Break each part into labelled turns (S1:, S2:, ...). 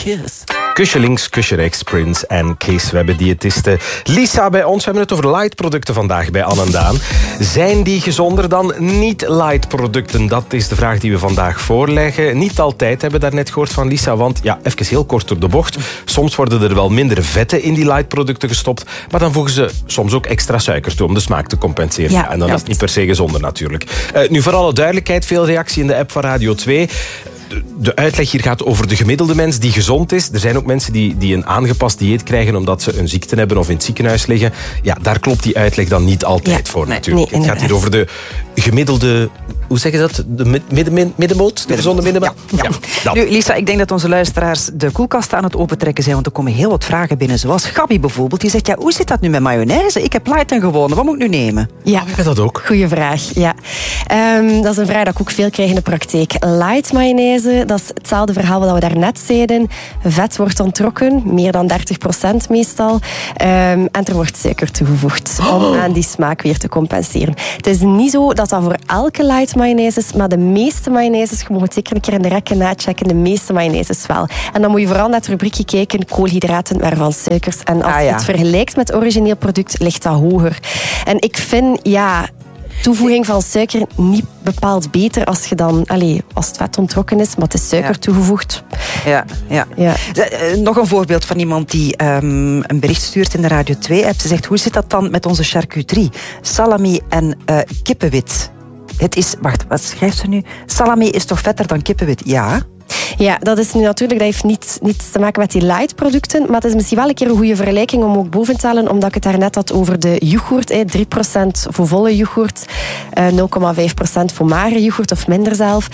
S1: Kiss.
S2: Kusje links, kusje rechts, Prince en Kees. We hebben diëtiste Lisa bij ons. We hebben het over light-producten vandaag bij Anne en Daan. Zijn die gezonder dan niet-light-producten? Dat is de vraag die we vandaag voorleggen. Niet altijd, hebben we daarnet gehoord van Lisa. Want, ja, even heel kort door de bocht. Soms worden er wel minder vetten in die light-producten gestopt. Maar dan voegen ze soms ook extra suiker toe om de smaak te compenseren.
S3: Ja,
S2: en dan is het niet per se gezonder natuurlijk. Nu, voor alle duidelijkheid, veel reactie in de app van Radio 2... De uitleg hier gaat over de gemiddelde mens die gezond is. Er zijn ook mensen die een aangepast dieet krijgen omdat ze een ziekte hebben of in het ziekenhuis liggen. Ja, daar klopt die uitleg dan niet altijd voor natuurlijk. Het gaat hier over de gemiddelde... Hoe zeg je dat? De middenmoot? De gezonde middenmoot? Ja.
S4: Nu, Lisa, ik denk dat onze luisteraars de koelkast aan het opentrekken zijn, want er komen heel wat vragen binnen. Zoals Gabi bijvoorbeeld, die zegt, ja, hoe zit dat nu met mayonaise? Ik heb light en gewone, wat moet ik nu nemen?
S3: Ja,
S2: heb je dat ook?
S3: Goeie vraag, ja. Dat is een vraag dat ik ook veel krijg in de praktijk. Light mayonaise, dat is hetzelfde verhaal wat we daarnet zeiden. Vet wordt onttrokken, meer dan 30% meestal. En er wordt suiker toegevoegd om aan die smaak weer te compenseren. Het is niet zo dat dat voor elke light mayonaise is, maar de meeste mayonaises, je moet het zeker een keer in de rekken nachecken, de meeste mayonaises wel. En dan moet je vooral naar het rubriekje kijken, koolhydraten, waarvan suikers. En als je het vergelijkt met het origineel product, ligt dat hoger. En ik vind, toevoeging van suiker niet bepaald beter als je dan, als het vet onttrokken is, maar het is suiker toegevoegd.
S4: Ja. Nog een voorbeeld van iemand die een bericht stuurt in de Radio 2-app. Ze zegt, hoe zit dat dan met onze charcuterie? Salami en kippenwit. Het is, wacht, wat schrijft ze nu? Salami is toch vetter dan kippenwit? Ja.
S3: Ja, dat is nu natuurlijk, dat heeft niets te maken met die light-producten, maar het is misschien wel een keer een goede vergelijking om ook boven te halen, omdat ik het daarnet had over de yoghurt. 3% voor volle yoghurt, 0,5% voor magere yoghurt of minder zelf.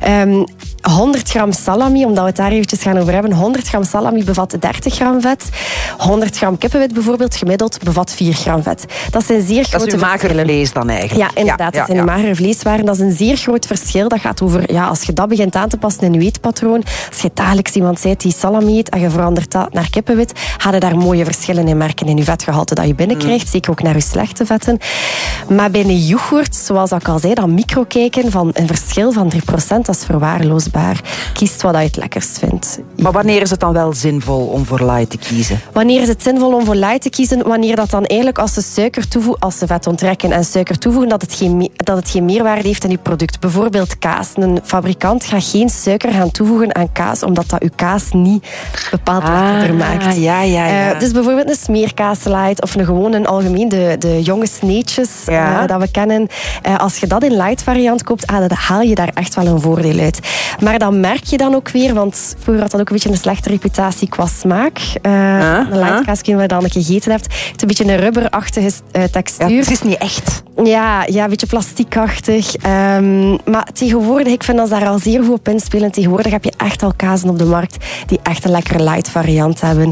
S3: 100 gram salami, omdat we het daar eventjes gaan over hebben. 100 gram salami bevat 30 gram vet. 100 gram kippenwit bijvoorbeeld, gemiddeld, bevat 4 gram vet. Dat zijn zeer grote verschillen.
S4: Dat is uw magere vlees dan eigenlijk?
S3: Ja, inderdaad. Dat zijn uw magere vleeswaren. Dat is een zeer groot verschil. Dat gaat over, als je dat begint aan te passen in je eetpatroon, als je dagelijks iemand bent die salami eet en je verandert dat naar kippenwit, ga je daar mooie verschillen in merken in je vetgehalte dat je binnenkrijgt. Zeker ook naar je slechte vetten. Maar bij een yoghurt, zoals ik al zei, dat microkijken van een verschil van 3%, dat is verwaarloosbaar. Kies wat je het lekkerst vindt.
S4: Maar wanneer is het dan wel zinvol om voor light te kiezen?
S3: Wanneer is het zinvol om voor light te kiezen? Wanneer dat dan eigenlijk, als ze suiker toevoegen, als ze vet onttrekken en suiker toevoegen, dat het geen meerwaarde heeft in je product. Bijvoorbeeld kaas. Een fabrikant gaat geen suiker gaan toevoegen aan kaas, omdat dat uw kaas niet bepaald lekkerder maakt.
S4: Ja.
S3: Dus bijvoorbeeld een smeerkaas light of een algemeen de jonge sneetjes dat we kennen. Als je dat in light variant koopt, haal je daar echt wel een voordeel uit. Maar dan merk je dan ook weer, want vroeger had dat ook een beetje een slechte reputatie qua smaak. Een lightkaas, die je dan een keer gegeten hebt, het heeft een beetje een rubberachtige textuur.
S4: Ja, het is niet echt.
S3: Ja, een beetje plastiekachtig. Maar tegenwoordig, ik vind dat ze daar al zeer goed op inspelen. Tegenwoordig heb je echt al kazen op de markt die echt een lekkere light variant hebben.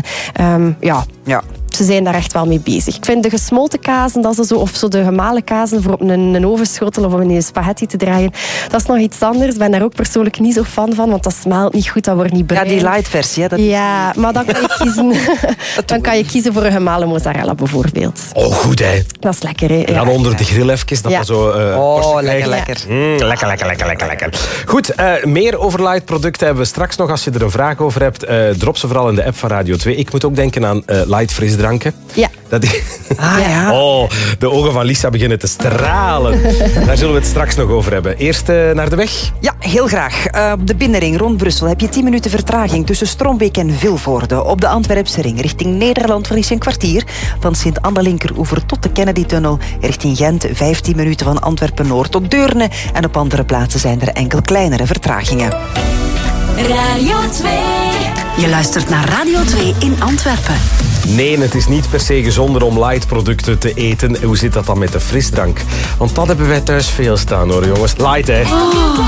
S3: Ze zijn daar echt wel mee bezig. Ik vind de gesmolten kazen, dat is of de gemalen kazen voor op een ovenschotel of om in een spaghetti te draaien, dat is nog iets anders. Ik ben daar ook persoonlijk niet zo fan van, want dat smelt niet goed, dat wordt niet bruin.
S4: Ja, die light versie.
S3: Maar dan kan je kiezen, kiezen voor een gemalen mozzarella bijvoorbeeld.
S2: Oh, goed hè.
S3: Dat is lekker hè.
S2: En dan onder de grill even, dat we zo...
S4: Lekker.
S2: Goed, meer over light producten hebben we straks nog. Als je er een vraag over hebt, drop ze vooral in de app van Radio 2. Ik moet ook denken aan light frisdranken.
S3: Ja.
S2: Oh, de ogen van Lisa beginnen te stralen. Daar zullen we het straks nog over hebben. Eerst naar de weg.
S4: Ja, heel graag. Op de binnenring rond Brussel heb je 10 minuten vertraging tussen Strombeek en Vilvoorde. Op de Antwerpse ring richting Nederland verlies je een kwartier. Van Sint-Anna-Linkeroever tot de Kennedy-tunnel. Richting Gent 15 minuten van Antwerpen-Noord tot Deurne. En op andere plaatsen zijn er enkel kleinere vertragingen.
S5: Radio 2.
S1: Je luistert naar Radio 2 in Antwerpen.
S2: Nee, het is niet per se gezonder om light-producten te eten. Hoe zit dat dan met de frisdrank? Want dat hebben wij thuis veel staan hoor, jongens. Light, hè.